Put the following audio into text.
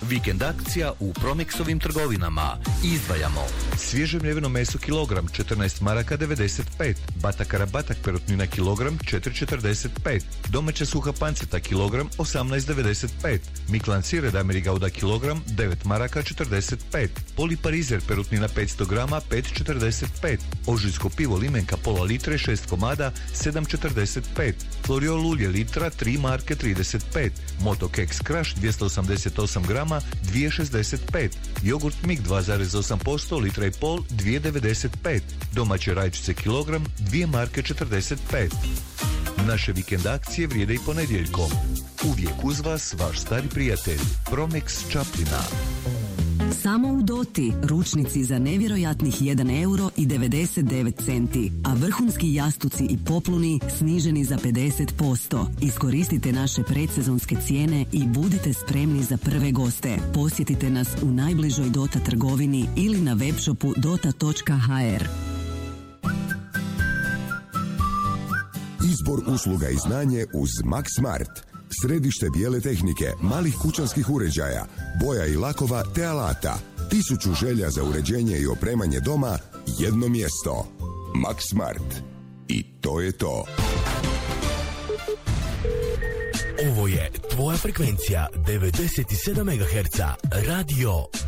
Vikend akcija u Promexovim trgovinama. Izdvajamo svježe mljeveno meso kilogram 14 maraka 95, batakara batak perutnina kilogram 4,45, domaća suha panceta kilogram 18,95, Miklan sir Edameri Gouda kilogram 9 maraka 45, Poliparizer perutnina 500 grama 5,45, ožujsko pivo limenka pola litre 6 komada 7,45, Floriol ulje litra 3 marke 35, Moto Keks Crush 288 grama 2,65, jogurt Mig 2,8% litra i pol 2,95, domaće rajčice kilogram 2 marke 45. Naše vikend akcije vrijede i ponedjeljkom. Uvijek uz vas vaš stari prijatelj Promex Čapljina. Samo u Doti ručnici za nevjerojatnih 1,99 €, a vrhunski jastuci i popluni sniženi za 50%. Iskoristite naše predsezonske cijene i budite spremni za prve goste. Posjetite nas u najbližoj Dota trgovini ili na webshopu dota.hr. Izbor usluga i znanje uz Max Smart. Središte bijele tehnike, malih kućanskih uređaja, boja i lakova te alata. 1000 želja za uređenje i opremanje doma, jedno mjesto. Max Smart. I to je to. Ovo je tvoja frekvencija 97 MHz Radio